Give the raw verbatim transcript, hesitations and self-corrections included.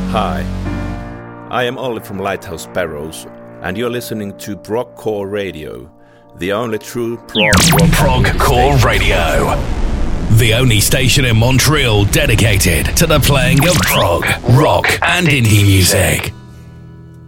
Hi, I am Olli from Lighthouse Sparrows, and you're listening to Progcore Radio, the only true prog rock Progcore Radio, the only station in Montreal dedicated to the playing of prog, rock, and indie music.